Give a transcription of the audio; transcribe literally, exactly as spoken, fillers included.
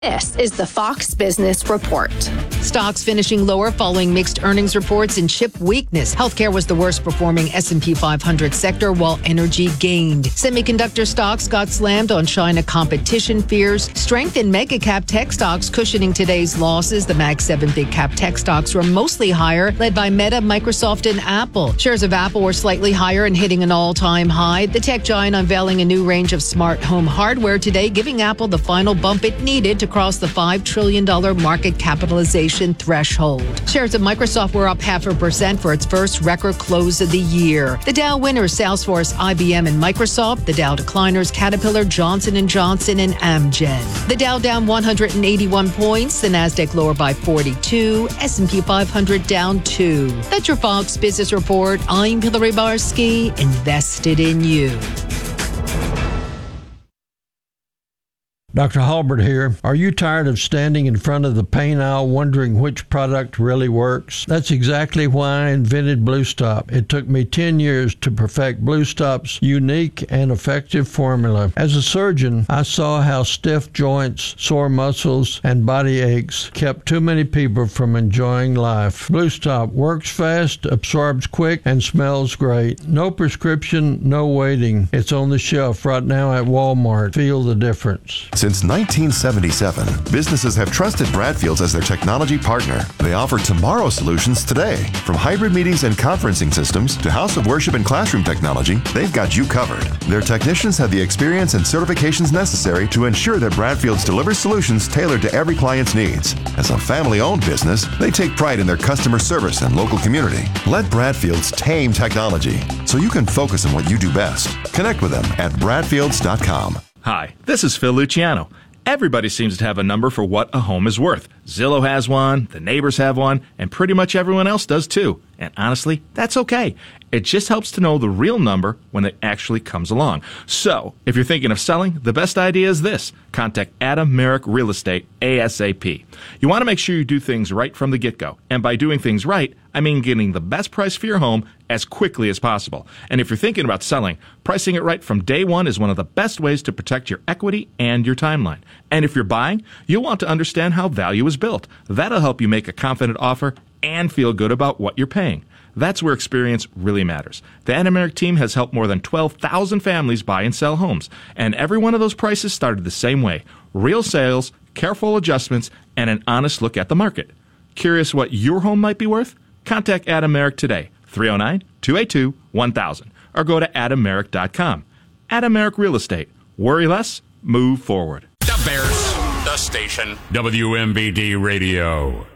This is the Fox Business Report. Stocks finishing lower following mixed earnings reports and chip weakness. Healthcare was the worst performing S and P five hundred sector, while energy gained. Semiconductor stocks got slammed on China competition fears. Strength in mega cap tech stocks cushioning today's losses. The Mag seven big cap tech stocks were mostly higher, led by Meta, Microsoft, and Apple. Shares of Apple were slightly higher and hitting an all-time high. The tech giant unveiling a new range of smart home hardware today, giving Apple the final bump it needed to cross the five trillion dollars market capitalization threshold. Shares of Microsoft were up half a percent for its first record close of the year. The Dow winners, Salesforce, I B M, and Microsoft. The Dow decliners, Caterpillar, Johnson and Johnson, and Amgen. The Dow down one hundred eighty-one points. The Nasdaq lower by forty-two. S and P five hundred down two. That's your Fox Business Report. I'm Hillary Barsky, invested in you. Doctor Halbert here. Are you tired of standing in front of the paint aisle wondering which product really works? That's exactly why I invented Blue Stop. It took me ten years to perfect Blue Stop's unique and effective formula. As a surgeon, I saw how stiff joints, sore muscles, and body aches kept too many people from enjoying life. Blue Stop works fast, absorbs quick, and smells great. No prescription, no waiting. It's on the shelf right now at Walmart. Feel the difference. Since nineteen seventy-seven, businesses have trusted Bradfields as their technology partner. They offer tomorrow solutions today. From hybrid meetings and conferencing systems to house of worship and classroom technology, they've got you covered. Their technicians have the experience and certifications necessary to ensure that Bradfields delivers solutions tailored to every client's needs. As a family-owned business, they take pride in their customer service and local community. Let Bradfields tame technology so you can focus on what you do best. Connect with them at bradfields dot com. Hi, this is Phil Luciano. Everybody seems to have a number for what a home is worth. Zillow has one, the neighbors have one, and pretty much everyone else does too. And honestly, that's okay. It just helps to know the real number when it actually comes along. So, if you're thinking of selling, the best idea is this. Contact Adam Merrick Real Estate ASAP. You want to make sure you do things right from the get-go. And by doing things right, I mean getting the best price for your home as quickly as possible. And if you're thinking about selling, pricing it right from day one is one of the best ways to protect your equity and your timeline. And if you're buying, you'll want to understand how value is built. That'll help you make a confident offer and feel good about what you're paying. That's where experience really matters. The Adam Merrick team has helped more than twelve thousand families buy and sell homes, and every one of those prices started the same way. Real sales, careful adjustments, and an honest look at the market. Curious what your home might be worth? Contact Adam Merrick today, three oh nine, two eight two, one thousand, or go to adam merrick dot com. Adam Merrick Real Estate. Worry less, move forward. The Bears, the station. W M B D Radio.